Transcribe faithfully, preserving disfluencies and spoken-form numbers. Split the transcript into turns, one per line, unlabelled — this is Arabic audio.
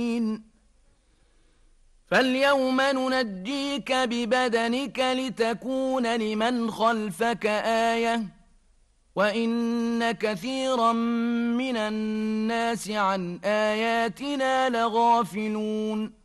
فاليوم ننجيك ببدنك لتكون لمن خلفك آية وإن كثيرا من الناس عن آياتنا لغافلون